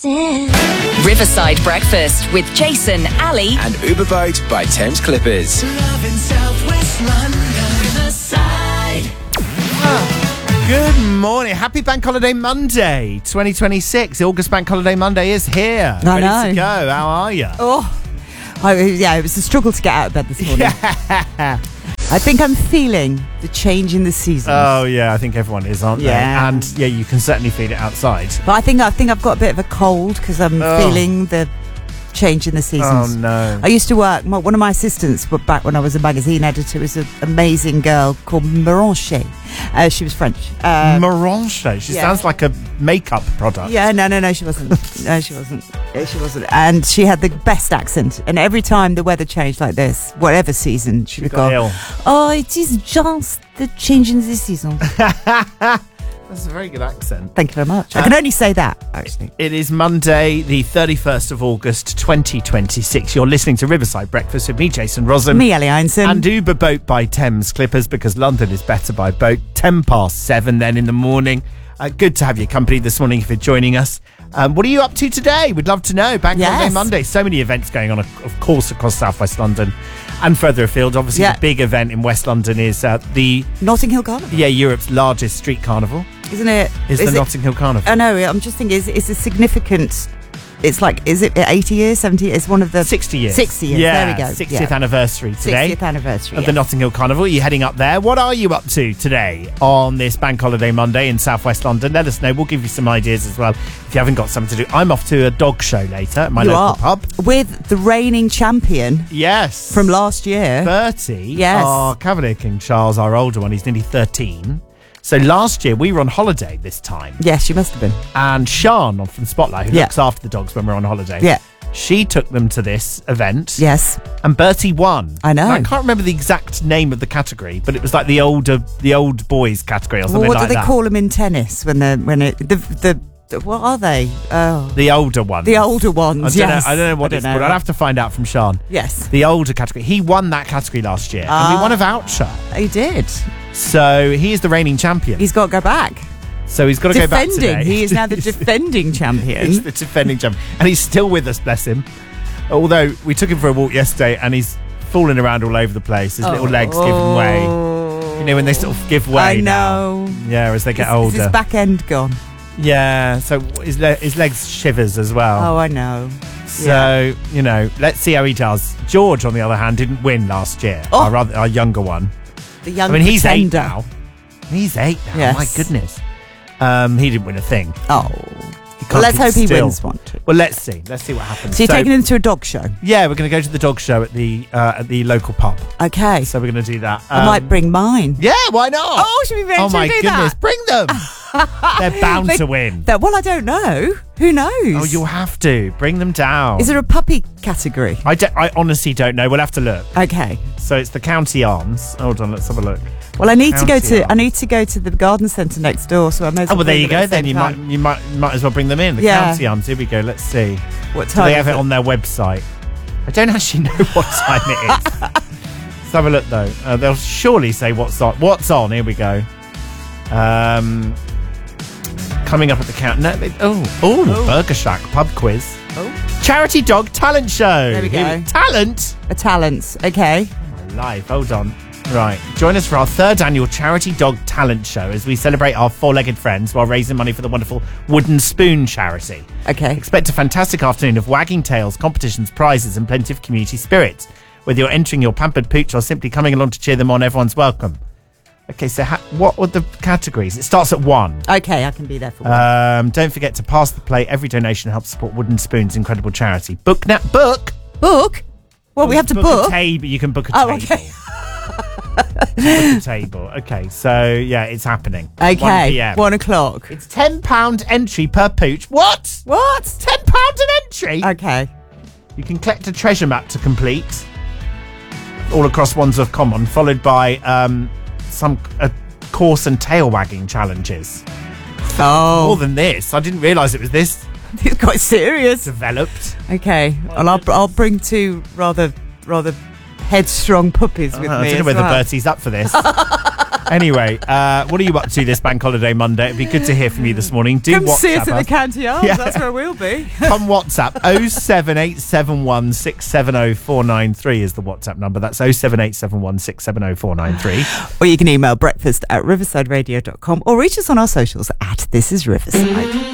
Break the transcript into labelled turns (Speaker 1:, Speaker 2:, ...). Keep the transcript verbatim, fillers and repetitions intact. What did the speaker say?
Speaker 1: sin.
Speaker 2: Riverside Breakfast with Jason, Ali,
Speaker 3: and Uber Boat by Thames Clippers.
Speaker 4: Love in South West London, Riverside.
Speaker 5: Good morning. Happy Bank Holiday Monday, twenty twenty-six. The August Bank Holiday Monday is here.
Speaker 6: I
Speaker 5: Ready
Speaker 6: know.
Speaker 5: to go. How are you?
Speaker 6: Oh, I, yeah, it was a struggle to get out of bed this morning.
Speaker 5: Yeah.
Speaker 6: I think I'm feeling the change in the season.
Speaker 5: Oh, yeah, I think everyone is, aren't
Speaker 6: Yeah.
Speaker 5: they? And, yeah, you can certainly feel it outside.
Speaker 6: But I think I think I've got a bit of a cold because I'm
Speaker 5: Oh.
Speaker 6: feeling the change in the seasons.
Speaker 5: Oh, no.
Speaker 6: I used to work, my, one of my assistants, but back when I was a magazine editor, was an amazing girl called Maranche. Uh, she was French. Uh,
Speaker 5: Maranche. She
Speaker 6: yeah.
Speaker 5: sounds like a makeup product.
Speaker 6: Yeah, no, no, no, she wasn't. No, she wasn't. No, she wasn't. And she had the best accent. And every time the weather changed like this, whatever season, she would
Speaker 5: got
Speaker 6: go,
Speaker 5: ill.
Speaker 6: "Oh, it is just the change in the season."
Speaker 5: That's a very good accent.
Speaker 6: Thank you very much. I
Speaker 5: Uh,
Speaker 6: can only say that, actually.
Speaker 5: It is Monday, the thirty-first of August, twenty twenty-six. You're listening to Riverside Breakfast with me, Jason Rossum.
Speaker 6: Me, Ellie Einson.
Speaker 5: And Uber Boat by Thames Clippers, because London is better by boat. Ten past seven then in the morning. Uh, good to have your company this morning if you're joining us. Um, what are you up to today? We'd love to know. Bank
Speaker 6: Yes.
Speaker 5: Holiday Monday. So many events going on, of course, across southwest London and further afield. Obviously,
Speaker 6: Yeah.
Speaker 5: the big event in West London is uh, the,
Speaker 6: Notting Hill Carnival,
Speaker 5: yeah, Europe's largest street carnival.
Speaker 6: isn't it?
Speaker 5: Is,
Speaker 6: Is
Speaker 5: the
Speaker 6: it-
Speaker 5: Notting Hill Carnival.
Speaker 6: I know, I'm just thinking, it's, it's a significant... It's like, is it eighty years, seventy? It's one of the...
Speaker 5: sixty years.
Speaker 6: sixty years,
Speaker 5: Yeah,
Speaker 6: there we go.
Speaker 5: sixtieth
Speaker 6: Yeah.
Speaker 5: anniversary today.
Speaker 6: sixtieth anniversary,
Speaker 5: Of the
Speaker 6: yes.
Speaker 5: Notting Hill Carnival. Are you heading up there? What are you up to today on this Bank Holiday Monday in southwest London? Let us know. We'll give you some ideas as well if you haven't got something to do. I'm off to a dog show later at my
Speaker 6: You
Speaker 5: local
Speaker 6: are.
Speaker 5: pub.
Speaker 6: With the reigning champion
Speaker 5: Yes.
Speaker 6: from last year.
Speaker 5: Bertie.
Speaker 6: Yes.
Speaker 5: Our Cavalier King Charles, our older one. He's nearly thirteen. So last year we were on holiday this time.
Speaker 6: Yes, she must have been.
Speaker 5: And Sian from Spotlight, who
Speaker 6: Yeah.
Speaker 5: looks after the dogs when we're on holiday.
Speaker 6: Yeah.
Speaker 5: She took them to this event.
Speaker 6: Yes.
Speaker 5: And Bertie won.
Speaker 6: I know.
Speaker 5: And I can't remember the exact name of the category, but it was like the older, the old boys category or something
Speaker 6: Well, what
Speaker 5: like
Speaker 6: do they
Speaker 5: that.
Speaker 6: call them in tennis when they when it the the, the what are they? Oh,
Speaker 5: The older ones.
Speaker 6: the older ones.
Speaker 5: I don't,
Speaker 6: yes.
Speaker 5: know, I don't know what
Speaker 6: I
Speaker 5: it's
Speaker 6: don't
Speaker 5: called.
Speaker 6: know.
Speaker 5: I'd have to find out from Sean.
Speaker 6: Yes,
Speaker 5: The older category. He won that category last year, and
Speaker 6: Ah.
Speaker 5: we won a voucher.
Speaker 6: he did.
Speaker 5: So he is the reigning champion.
Speaker 6: He's got to go back.
Speaker 5: so he's got to go back
Speaker 6: Defending.
Speaker 5: today.
Speaker 6: He is now the defending
Speaker 5: He's
Speaker 6: champion.
Speaker 5: the defending champion, and he's still with us. Bless him. Although we took him for a walk yesterday, and he's falling around all over the place. His little legs giving way. You know when they sort of give way.
Speaker 6: I
Speaker 5: now.
Speaker 6: know.
Speaker 5: Yeah, as they get
Speaker 6: Is-
Speaker 5: older.
Speaker 6: Is his back end gone?
Speaker 5: Yeah, so his, le- his legs shivers as well.
Speaker 6: Oh, I know.
Speaker 5: So, you know, let's see how he does. George, on the other hand, didn't win last year.
Speaker 6: Oh.
Speaker 5: Our, other, our younger one.
Speaker 6: The young
Speaker 5: I mean, he's eight
Speaker 6: pretender.
Speaker 5: now. He's eight now.
Speaker 6: Yes.
Speaker 5: My goodness. Um, he didn't win a thing.
Speaker 6: Oh,
Speaker 5: He can't
Speaker 6: well, let's
Speaker 5: keep
Speaker 6: hope he
Speaker 5: still.
Speaker 6: wins one too.
Speaker 5: Well, let's see. Let's see what happens.
Speaker 6: So you're taking him to a dog show?
Speaker 5: Yeah, we're going to go to the dog show at the uh, at the local pub.
Speaker 6: Okay.
Speaker 5: So we're going to do that.
Speaker 6: I might
Speaker 5: Um,
Speaker 6: bring mine.
Speaker 5: Yeah, why not?
Speaker 6: Oh, should we very
Speaker 5: Oh my
Speaker 6: do
Speaker 5: goodness,
Speaker 6: that?
Speaker 5: bring them. They're bound
Speaker 6: They-
Speaker 5: to win.
Speaker 6: That, well, I don't know. Who knows?
Speaker 5: Oh, you'll have to bring them down.
Speaker 6: Is there a puppy category?
Speaker 5: I, don't- I honestly don't know. We'll have to look.
Speaker 6: Okay.
Speaker 5: So it's the County Arms. Hold on, let's have a look.
Speaker 6: Well, I need to go
Speaker 5: County
Speaker 6: to. I
Speaker 5: Arms.
Speaker 6: need to go to the garden centre next door. So I may. As
Speaker 5: Oh, well, there
Speaker 6: bring
Speaker 5: you
Speaker 6: them
Speaker 5: go.
Speaker 6: at the
Speaker 5: Then
Speaker 6: same
Speaker 5: you might,
Speaker 6: time.
Speaker 5: you might, might as well bring them in. The
Speaker 6: Yeah.
Speaker 5: County Arms. Here we go. Let's see.
Speaker 6: What
Speaker 5: Do
Speaker 6: time?
Speaker 5: they have
Speaker 6: is
Speaker 5: it on their website? I don't actually know what time it is. Let's have a look though. Uh, they'll surely say what's on. What's on? Here we go. Um, coming up at the count. No, they, oh, oh, Burger Shack pub quiz.
Speaker 6: Oh.
Speaker 5: Charity Dog Talent Show.
Speaker 6: There we
Speaker 5: Here
Speaker 6: go.
Speaker 5: Talent.
Speaker 6: A talents. Okay.
Speaker 5: My life. Hold on. Right. Join us for our third annual Charity Dog Talent Show as we celebrate our four-legged friends while raising money for the wonderful Wooden Spoon charity.
Speaker 6: Okay.
Speaker 5: Expect a fantastic afternoon of wagging tails, competitions, prizes, and plenty of community spirit. Whether you're entering your pampered pooch or simply coming along to cheer them on, everyone's welcome. Okay, so ha- what were the categories? It starts at one.
Speaker 6: Okay, I can be there for one.
Speaker 5: Um, don't forget to pass the plate. Every donation helps support Wooden Spoon's incredible charity. Book now. Book.
Speaker 6: book. Well, we have to book.
Speaker 5: a table. You can book a
Speaker 6: Oh,
Speaker 5: table.
Speaker 6: okay.
Speaker 5: book a table. Okay, so yeah, it's happening.
Speaker 6: Okay.
Speaker 5: one p.m.
Speaker 6: One o'clock.
Speaker 5: It's ten pound entry per pooch. What?
Speaker 6: What?
Speaker 5: ten pound an entry?
Speaker 6: Okay.
Speaker 5: You can collect a treasure map to complete all across Wandsworth Common, followed by um, some uh, course and tail wagging challenges. More
Speaker 6: Oh,
Speaker 5: than this, I didn't realise it was this
Speaker 6: it's quite serious.
Speaker 5: developed.
Speaker 6: Okay. Well, I'll I'll bring two rather rather headstrong puppies with
Speaker 5: Uh,
Speaker 6: me.
Speaker 5: I don't know
Speaker 6: as
Speaker 5: whether
Speaker 6: well.
Speaker 5: Bertie's up for this. Anyway, uh, what are you up to this bank holiday Monday? It'd be good to hear from you this morning. Do
Speaker 6: Come
Speaker 5: WhatsApp
Speaker 6: see us at the
Speaker 5: us.
Speaker 6: Canty Arms.
Speaker 5: Yeah.
Speaker 6: That's where we'll be.
Speaker 5: Come WhatsApp oh seven eight seven one six seven oh four nine three is the WhatsApp number. That's oh seven eight seven one six seven oh four nine three.
Speaker 6: Or you can email breakfast at riverside radio dot com or reach us on our socials at This Is Riverside.